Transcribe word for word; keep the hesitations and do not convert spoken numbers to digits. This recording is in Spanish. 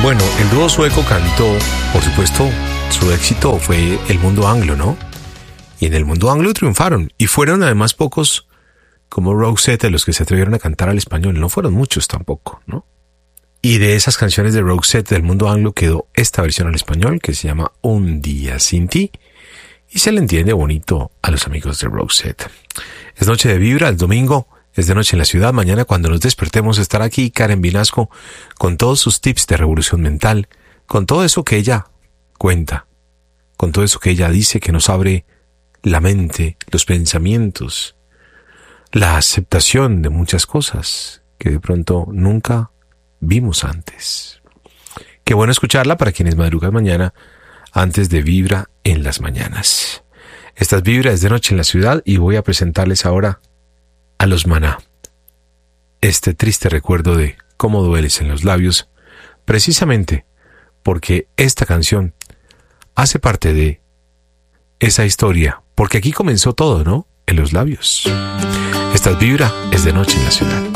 Bueno, el dúo sueco cantó, por supuesto, su éxito fue el mundo anglo, ¿no? Y en el mundo anglo triunfaron. Y fueron además pocos como Roxette los que se atrevieron a cantar al español. No fueron muchos tampoco, ¿no? Y de esas canciones de Roxette del mundo anglo quedó esta versión al español que se llama Un día sin ti. Y se le entiende bonito a los amigos de Roxette. Es noche de Vibra, el domingo es de noche en la ciudad. Mañana cuando nos despertemos estará aquí Karen Vinasco con todos sus tips de revolución mental, con todo eso que ella cuenta, con todo eso que ella dice que nos abre la mente, los pensamientos, la aceptación de muchas cosas que de pronto nunca vimos antes. Qué bueno escucharla para quienes madrugan mañana antes de Vibra en las mañanas. Estas Vibras de noche en la ciudad y voy a presentarles ahora a los Maná. Este triste recuerdo de cómo dueles en los labios, precisamente porque esta canción hace parte de esa historia, porque aquí comenzó todo, ¿no? En los labios. Esta Vibra es de noche en la ciudad.